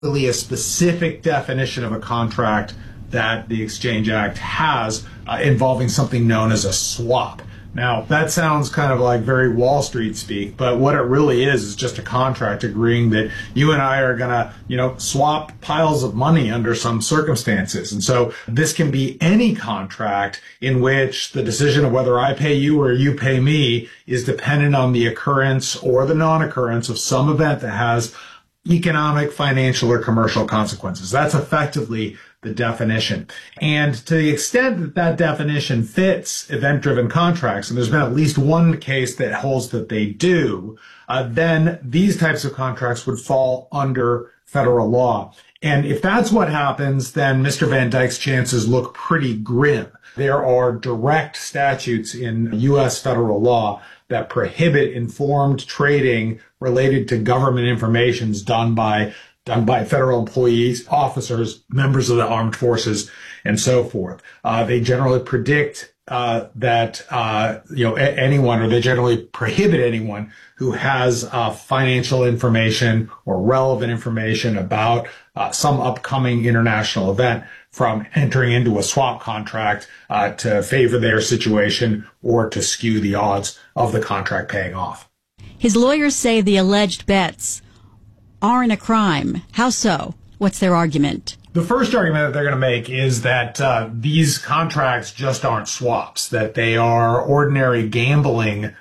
really a specific definition of a contract that the Exchange Act has involving something known as a swap. Now, that sounds kind of like very Wall Street speak, but what it really is just a contract agreeing that you and I are going to, swap piles of money under some circumstances. And so this can be any contract in which the decision of whether I pay you or you pay me is dependent on the occurrence or the non-occurrence of some event that has economic, financial, or commercial consequences. That's effectively the definition. And to the extent that that definition fits event-driven contracts, and there's been at least one case that holds that they do, then these types of contracts would fall under federal law. And if that's what happens, then Mr. Van Dijk's chances look pretty grim. There are direct statutes in U.S. federal law that prohibit informed trading related to government information done by federal employees, officers, members of the armed forces, and so forth. They generally predict that anyone, or they generally prohibit anyone who has financial information or relevant information about some upcoming international event from entering into a swap contract to favor their situation or to skew the odds of the contract paying off. His lawyers say the alleged bets aren't a crime. How so? What's their argument? The first argument that they're going to make is that these contracts just aren't swaps, that they are ordinary gambling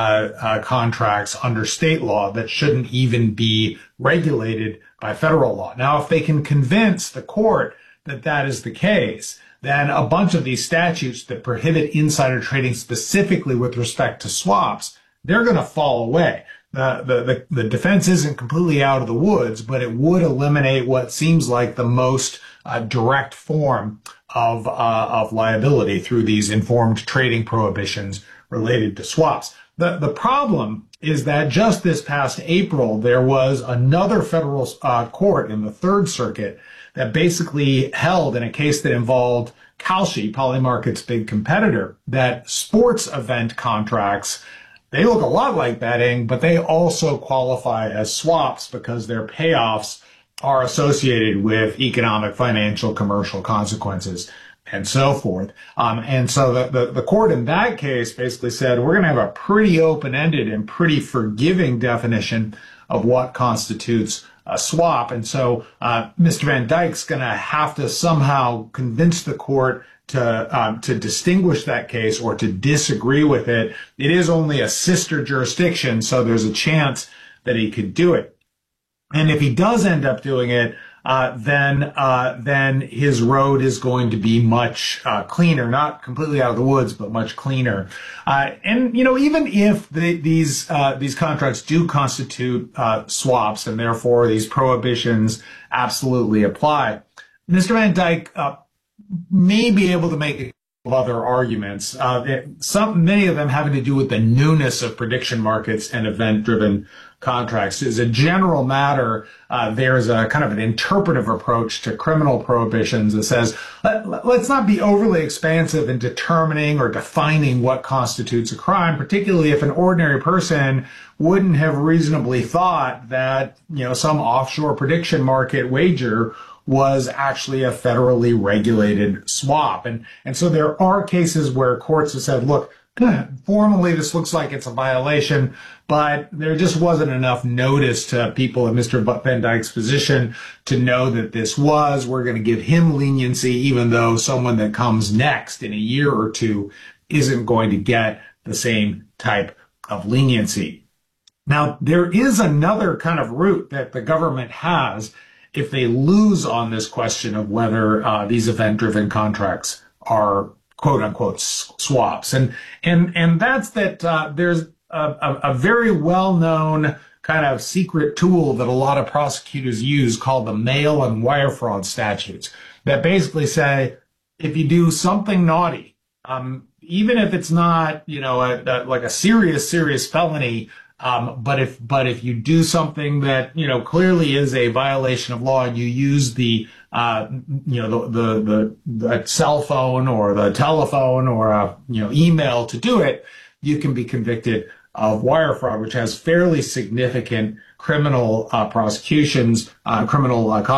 contracts under state law that shouldn't even be regulated by federal law. Now, if they can convince the court that that is the case, then a bunch of these statutes that prohibit insider trading specifically with respect to swaps, they're going to fall away. The defense isn't completely out of the woods, but it would eliminate what seems like the most direct form of liability through these informed trading prohibitions related to swaps. The problem is that just this past April, there was another federal court in the Third Circuit that basically held in a case that involved Kalshi, Polymarket's big competitor, that sports event contracts, they look a lot like betting, but they also qualify as swaps because their payoffs are associated with economic, financial, commercial consequences, and so forth. And so the court in that case basically said, we're going to have a pretty open-ended and pretty forgiving definition of what constitutes a swap. And so Mr. Van Dijk's going to have to somehow convince the court to distinguish that case or to disagree with it. It is only a sister jurisdiction, so there's a chance that he could do it. And if he does end up doing it, then his road is going to be much cleaner, not completely out of the woods, but much cleaner. And even if these contracts do constitute swaps, and therefore these prohibitions absolutely apply, Mr. Van Dijk may be able to make a couple of other arguments. Many of them having to do with the newness of prediction markets and event-driven contracts. As a general matter, there's a kind of an interpretive approach to criminal prohibitions that says, let's not be overly expansive in determining or defining what constitutes a crime, particularly if an ordinary person wouldn't have reasonably thought that, some offshore prediction market wager was actually a federally regulated swap. And so there are cases where courts have said, look, formally this looks like it's a violation, but there just wasn't enough notice to people in Mr. Van Dijk's position to know that this was. We're going to give him leniency, even though someone that comes next in a year or two isn't going to get the same type of leniency. Now, there is another kind of route that the government has if they lose on this question of whether these event-driven contracts are quote-unquote swaps. And that's that there's a very well-known kind of secret tool that a lot of prosecutors use called the mail and wire fraud statutes that basically say, if you do something naughty, even if it's not, like a serious felony, but if you do something that, clearly is a violation of law and you use the cell phone or the telephone or email to do it, you can be convicted of wire fraud, which has fairly significant criminal prosecutions, criminal